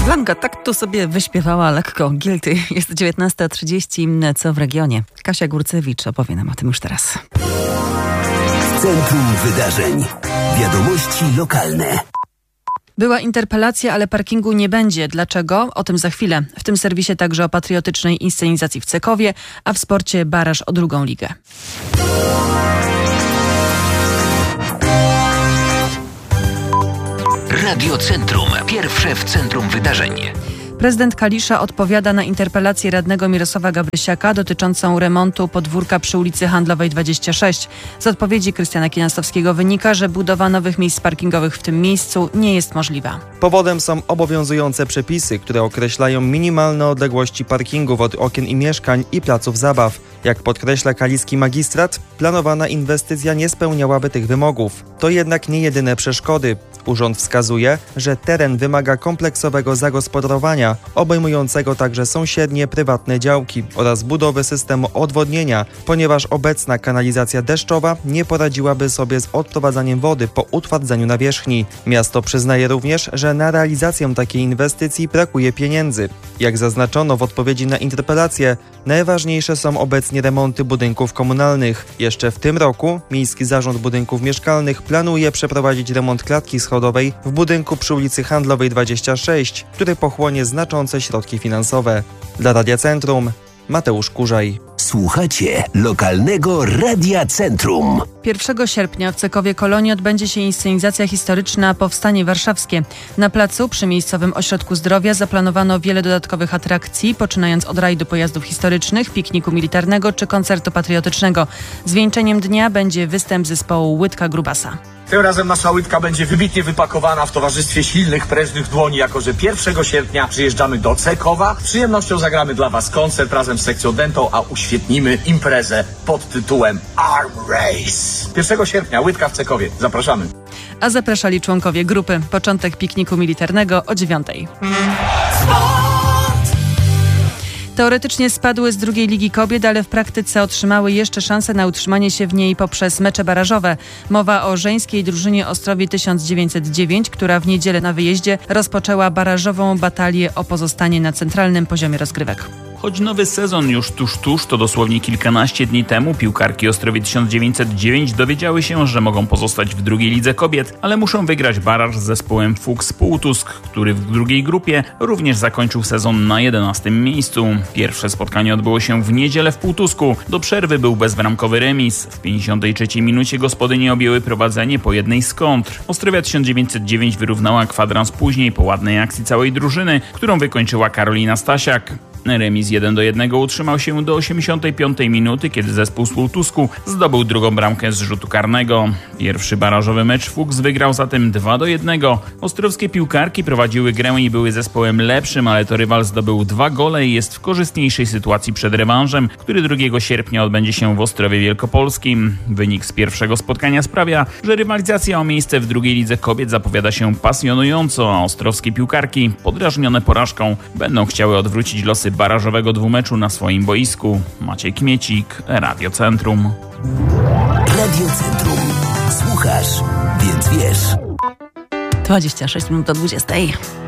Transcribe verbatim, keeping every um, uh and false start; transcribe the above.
Blanka tak tu sobie wyśpiewała lekko. Guilty. Jest dziewiętnasta trzydzieści. Co w regionie? Kasia Górcewicz opowie nam o tym już teraz. W centrum wydarzeń. Wiadomości lokalne. Była interpelacja, ale parkingu nie będzie. Dlaczego? O tym za chwilę. W tym serwisie także o patriotycznej inscenizacji w Cekowie, a w sporcie baraż o drugą ligę. Radio Centrum. Pierwsze w centrum wydarzeń. Prezydent Kalisza odpowiada na interpelację radnego Mirosława Gabrysiaka dotyczącą remontu podwórka przy ulicy Handlowej dwadzieścia sześć. Z odpowiedzi Krystiana Kinastowskiego wynika, że budowa nowych miejsc parkingowych w tym miejscu nie jest możliwa. Powodem są obowiązujące przepisy, które określają minimalne odległości parkingów od okien i mieszkań i placów zabaw. Jak podkreśla kaliski magistrat, planowana inwestycja nie spełniałaby tych wymogów. To jednak nie jedyne przeszkody. Urząd wskazuje, że teren wymaga kompleksowego zagospodarowania, obejmującego także sąsiednie prywatne działki oraz budowy systemu odwodnienia, ponieważ obecna kanalizacja deszczowa nie poradziłaby sobie z odprowadzaniem wody po utwardzeniu nawierzchni. Miasto przyznaje również, że na realizację takiej inwestycji brakuje pieniędzy. Jak zaznaczono w odpowiedzi na interpelację, najważniejsze są obecnie remonty budynków komunalnych. Jeszcze w tym roku Miejski Zarząd Budynków Mieszkalnych planuje przeprowadzić remont klatki schodowej w budynku przy ulicy Handlowej dwadzieścia sześć, który pochłonie znaczące środki finansowe. Dla Radia Centrum Mateusz Kurzaj. Słuchacie lokalnego Radia Centrum. pierwszego sierpnia w Cekowie Kolonii odbędzie się inscenizacja historyczna Powstanie Warszawskie. Na placu przy miejscowym ośrodku zdrowia zaplanowano wiele dodatkowych atrakcji, poczynając od rajdu pojazdów historycznych, pikniku militarnego czy koncertu patriotycznego. Zwieńczeniem dnia będzie występ zespołu Łydka Grubasa. Tym razem nasza łydka będzie wybitnie wypakowana w towarzystwie silnych, prężnych dłoni, jako że pierwszego sierpnia przyjeżdżamy do Cekowa. Z przyjemnością zagramy dla Was koncert razem z sekcją Dentą, a uświetnimy imprezę pod tytułem Arm Race. pierwszego sierpnia łydka w Cekowie. Zapraszamy. A zapraszali członkowie grupy. Początek pikniku militarnego o dziewiątej. Teoretycznie spadły z drugiej Ligi Kobiet, ale w praktyce otrzymały jeszcze szansę na utrzymanie się w niej poprzez mecze barażowe. Mowa o żeńskiej drużynie Ostrowie tysiąc dziewięćset dziewięć, która w niedzielę na wyjeździe rozpoczęła barażową batalię o pozostanie na centralnym poziomie rozgrywek. Choć nowy sezon już tuż, tuż, to dosłownie kilkanaście dni temu piłkarki Ostrowie tysiąc dziewięćset dziewięć dowiedziały się, że mogą pozostać w drugiej lidze kobiet, ale muszą wygrać baraż z zespołem Fuchs Półtusk, który w drugiej grupie również zakończył sezon na jedenastym miejscu. Pierwsze spotkanie odbyło się w niedzielę w Półtusku. Do przerwy był bezbramkowy remis. W pięćdziesiątej trzeciej minucie gospodynie objęły prowadzenie po jednej z kontr. Ostrowia tysiąc dziewięćset dziewięć wyrównała kwadrans później po ładnej akcji całej drużyny, którą wykończyła Karolina Stasiak. Remis jeden do jednego utrzymał się do osiemdziesiątej piątej minuty, kiedy zespół z Półtusku zdobył drugą bramkę z rzutu karnego. Pierwszy barażowy mecz Fuchs wygrał zatem dwa do jednego. Ostrowskie piłkarki prowadziły grę i były zespołem lepszym, ale to rywal zdobył dwa gole i jest w korzystniejszej sytuacji przed rewanżem, który drugiego sierpnia odbędzie się w Ostrowie Wielkopolskim. Wynik z pierwszego spotkania sprawia, że rywalizacja o miejsce w drugiej lidze kobiet zapowiada się pasjonująco, a ostrowskie piłkarki, podrażnione porażką, będą chciały odwrócić losy barażowego dwumeczu na swoim boisku. Maciej Kmiecik, Radio Centrum. Radio Centrum. Słuchasz, więc wiesz. dwadzieścia sześć minut do dwudziestej.